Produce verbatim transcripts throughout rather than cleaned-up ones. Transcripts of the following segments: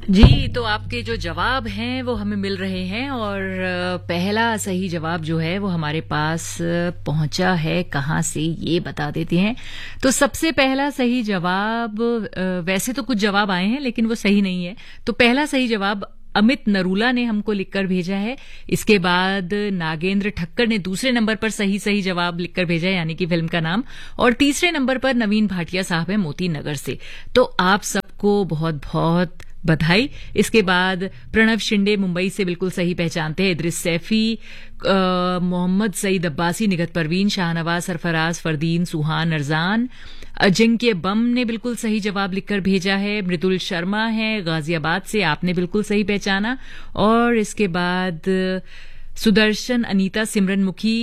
जी, तो आपके जो जवाब हैं वो हमें मिल रहे हैं और अ, पहला सही जवाब जो है वो हमारे पास अ, पहुंचा है कहाँ से ये बता देते हैं। तो सबसे पहला सही जवाब, अ, वैसे तो कुछ जवाब आए हैं लेकिन वो सही नहीं है। तो पहला सही जवाब अमित नरूला ने हमको लिखकर भेजा है। इसके बाद नागेंद्र ठक्कर ने दूसरे नंबर पर सही सही जवाब लिखकर भेजा है, यानी कि फिल्म का नाम। और तीसरे नंबर पर नवीन भाटिया साहब है मोती नगर से। तो आप सबको बहुत बहुत बधाई। इसके बाद प्रणव शिंदे मुंबई से बिल्कुल सही पहचानते हैं। इद्रिस सैफी, अ, मोहम्मद सईद अब्बासी, निगत परवीन, शाहनवाज सरफराज, फरदीन, सुहान, अरजान, अजिंक्य बम ने बिल्कुल सही जवाब लिखकर भेजा है। मृदुल शर्मा है गाजियाबाद से, आपने बिल्कुल सही पहचाना। और इसके बाद सुदर्शन, अनीता, सिमरन मुखी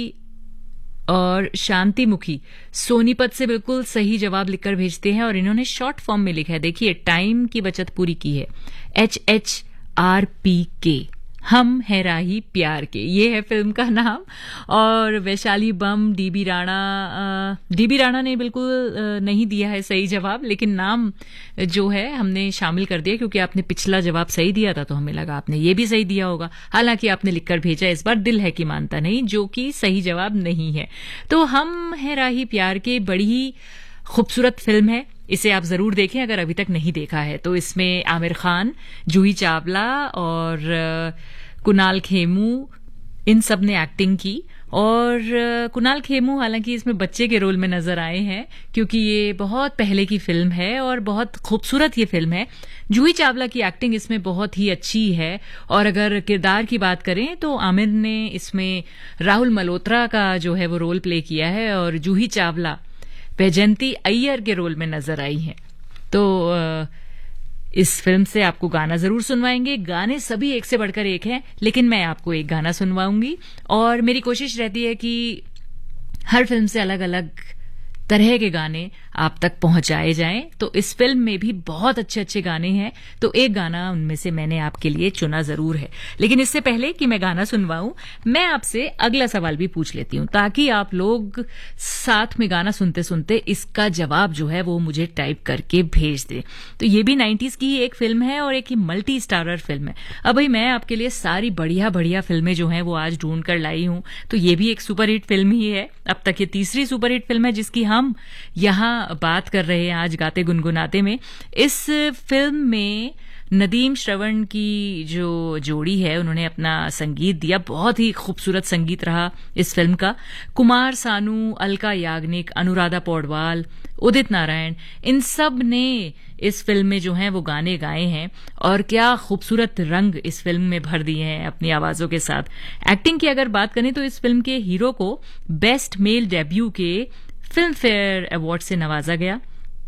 और शांति मुखी सोनीपत से बिल्कुल सही जवाब लिखकर भेजते हैं और इन्होंने शॉर्ट फॉर्म में लिखा है। देखिए, टाइम की बचत पूरी की है। एच एच आर पी के, हम है राही प्यार के, ये है फिल्म का नाम। और वैशाली बम, डीबी राणा, डीबी राणा ने बिल्कुल अ, नहीं दिया है सही जवाब, लेकिन नाम जो है हमने शामिल कर दिया क्योंकि आपने पिछला जवाब सही दिया था तो हमें लगा आपने ये भी सही दिया होगा। हालांकि आपने लिखकर भेजा इस बार दिल है कि मानता नहीं, जो कि सही जवाब नहीं है। तो हम है राही प्यार के बड़ी ही खूबसूरत फिल्म है, इसे आप जरूर देखें अगर अभी तक नहीं देखा है। तो इसमें आमिर खान, जूही चावला और अ, कुणाल खेमू, इन सब ने एक्टिंग की। और अ, कुणाल खेमू हालांकि इसमें बच्चे के रोल में नजर आए हैं क्योंकि ये बहुत पहले की फिल्म है और बहुत खूबसूरत ये फिल्म है। जूही चावला की एक्टिंग इसमें बहुत ही अच्छी है। और अगर किरदार की बात करें तो आमिर ने इसमें राहुल मल्होत्रा का जो है वो रोल प्ले किया है और जूही चावला वैजयंती अय्यर के रोल में नजर आई हैं। तो अ, इस फिल्म से आपको गाना जरूर सुनवाएंगे। गाने सभी एक से बढ़कर एक हैं, लेकिन मैं आपको एक गाना सुनवाऊंगी और मेरी कोशिश रहती है कि हर फिल्म से अलग अलग तरह के गाने आप तक पहुंचाए जाएं। तो इस फिल्म में भी बहुत अच्छे अच्छे गाने हैं, तो एक गाना उनमें से मैंने आपके लिए चुना जरूर है। लेकिन इससे पहले कि मैं गाना सुनवाऊं, मैं आपसे अगला सवाल भी पूछ लेती हूं ताकि आप लोग साथ में गाना सुनते सुनते इसका जवाब जो है वो मुझे टाइप करके भेज दें। तो ये भी नाइन्टीज की ही एक फिल्म है और एक ही मल्टी स्टारर फिल्म है। अब भाई मैं आपके लिए सारी बढ़िया बढ़िया फिल्में जो हैं वो आज ढूंढ कर लाई हूं। तो ये भी एक सुपरहिट फिल्म ही है। अब तक ये तीसरी सुपरहिट फिल्म है जिसकी हम यहां बात कर रहे हैं आज गाते गुनगुनाते में। इस फिल्म में नदीम श्रवण की जो जोड़ी है उन्होंने अपना संगीत दिया, बहुत ही खूबसूरत संगीत रहा इस फिल्म का। कुमार सानू, अलका याग्निक, अनुराधा पौडवाल, उदित नारायण, इन सब ने इस फिल्म में जो हैं वो गाने गाए हैं और क्या खूबसूरत रंग इस फिल्म में भर दिए हैं अपनी आवाजों के साथ। एक्टिंग की अगर बात करें तो इस फिल्म के हीरो को बेस्ट मेल डेब्यू के फिल्म फेयर अवार्ड से नवाजा गया।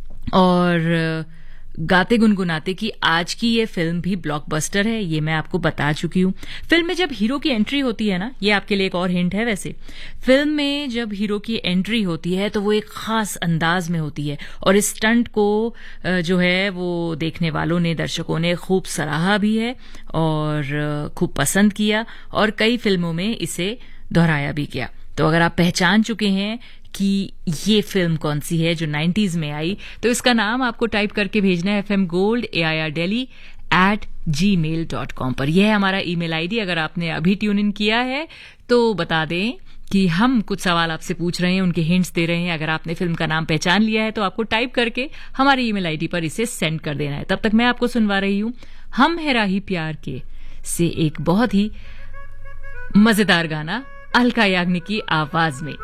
और गाते गुनगुनाते की आज की ये फिल्म भी ब्लॉकबस्टर है, ये मैं आपको बता चुकी हूं। फिल्म में जब हीरो की एंट्री होती है ना, ये आपके लिए एक और हिंट है वैसे, फिल्म में जब हीरो की एंट्री होती है तो वो एक खास अंदाज में होती है और इस स्टंट को जो है वो देखने वालों ने, दर्शकों ने खूब सराहा भी है और खूब पसंद किया और कई फिल्मों में इसे दोहराया भी गया। तो अगर आप पहचान चुके हैं कि ये फिल्म कौन सी है जो नाइन्टीज में आई, तो इसका नाम आपको टाइप करके भेजना है F M gold A I R daily eight ji mail dot com पर। यह है हमारा ईमेल आईडी। अगर आपने अभी ट्यून इन किया है तो बता दें कि हम कुछ सवाल आपसे पूछ रहे हैं, उनके हिंट्स दे रहे हैं। अगर आपने फिल्म का नाम पहचान लिया है तो आपको टाइप करके हमारी ईमेल आईडी पर इसे सेंड कर देना है। तब तक मैं आपको सुनवा रही हूं हम है राही प्यार के से एक बहुत ही मजेदार गाना अलका याग्निक की आवाज में।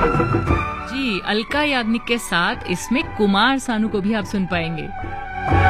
जी, अलका याग्निक के साथ इसमें कुमार सानू को भी आप सुन पाएंगे।